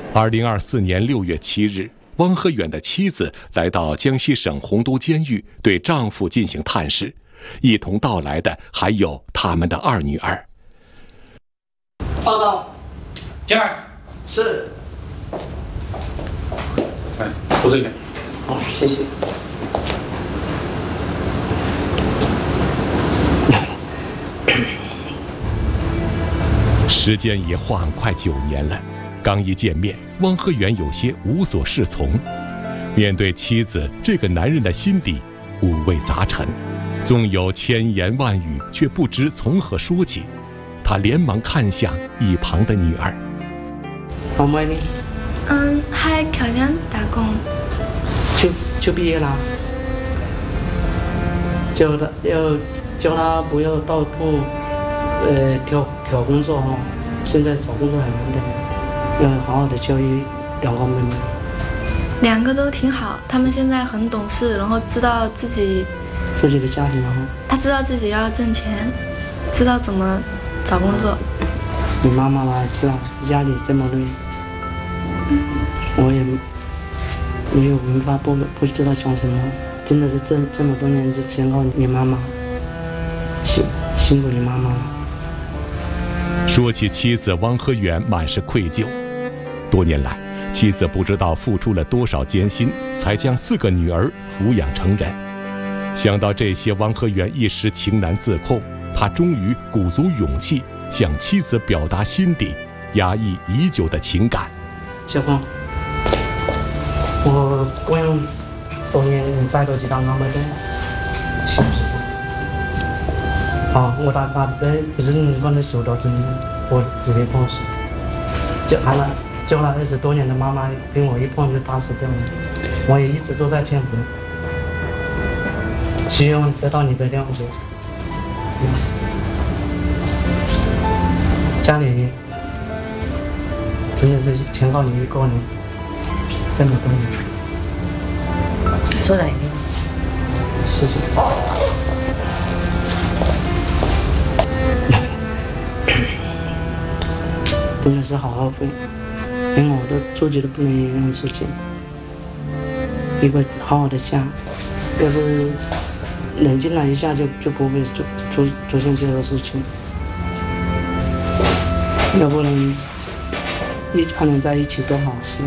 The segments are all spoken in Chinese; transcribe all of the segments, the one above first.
2024年6月7日，汪和远的妻子来到江西省洪都监狱，对丈夫进行探视。一同到来的还有他们的2女儿。 报告， 静儿， 是。 哎，坐这边。 好，谢谢。 时间已晃快9年了，刚一见面，汪和远有些无所适从。面对妻子，这个男人的心底五味杂陈，纵有千言万语，却不知从何说起。他连忙看向一旁的女儿。 老妹呢？ 还考研打工。 就毕业了。叫他不要到处挑工作哈，现在找工作很难的，要好好的教育2个妹妹。 2个都挺好，他们现在很懂事，然后知道自己的家庭哈。 他知道自己要挣钱，知道怎么找工作。 你妈妈嘛是吧？家里这么累，我也没有文化，不知道讲什么。真的是这么多年就全靠你妈妈，辛苦你妈妈了。 说起妻子汪和远，满是愧疚。多年来，妻子不知道付出了多少艰辛，才将4个女儿抚养成人。想到这些，汪和远一时情难自控，他终于鼓足勇气向妻子表达心底压抑已久的情感。 小峰，我供养多年，你再多几趟安排的，是不是？好，我大概不是你帮你收到真的，我直接碰死。救了20多年的妈妈，跟我一碰就打死掉了。我也一直都在劝服，希望得到你的谅解。家里真的是全靠你一个人，这么多年。 坐在那边。 谢谢。真的是好后悔，连我都自己都不能让自己。一个好好的家，要是冷静了一下就不会出现这个事情。要不然一家人在一起多好，是吧？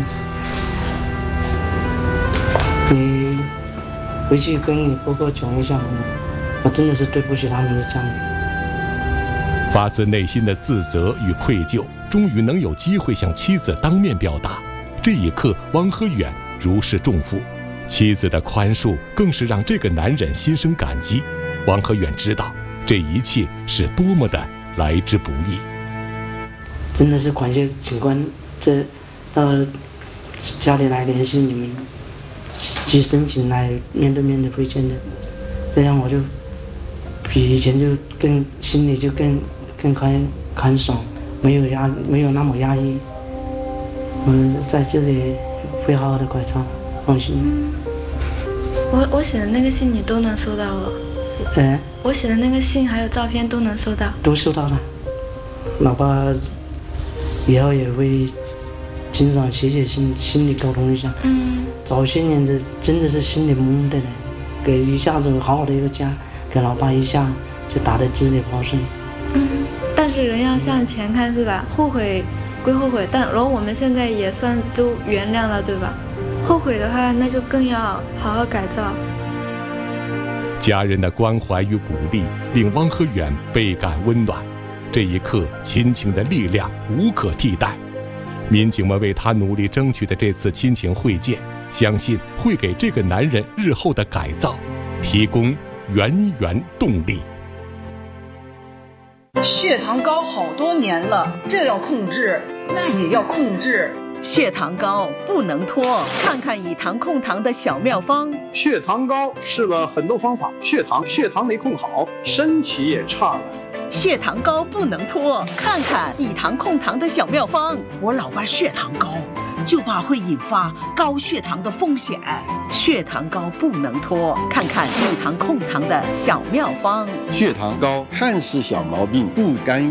你回去跟你哥哥讲一下，我真的是对不起他们的家人。 发自内心的自责与愧疚，终于能有机会向妻子当面表达。这一刻，汪和远如释重负，妻子的宽恕更是让这个男人心生感激。汪和远知道，这一切是多么的来之不易。 真的是感谢警官到家里来联系你们，去申请来面对面的会见的，这样我就比以前就心里就更开爽，没有那么压抑。我在这里会好好的改造，放心。 我写的那个信你都能收到了？我写的那个信还有照片都能收到？ 都收到了。老爸以后也会经常写信，心里沟通一下。早些年的真的是心里懵的人，给一下子好好的一个家，给老爸一下就打得支离破碎。 但是人要向前看，是吧？后悔归后悔，但然后我们现在也算都原谅了，对吧？后悔的话，那就更要好好改造。 家人的关怀与鼓励令汪和远倍感温暖。这一刻，亲情的力量无可替代。民警们为他努力争取的这次亲情会见，相信会给这个男人日后的改造提供源源动力。 血糖高好多年了，这要控制，那也要控制。 血糖高不能拖，看看以糖控糖的小妙方。 血糖高试了很多方法，血糖没控好，身体也差了。 血糖高不能拖，看看以糖控糖的小妙方。 我老爸血糖高，就怕会引发高血糖的风险。 血糖高不能拖，看看以糖控糖的小妙方。 血糖高看似小毛病，不干预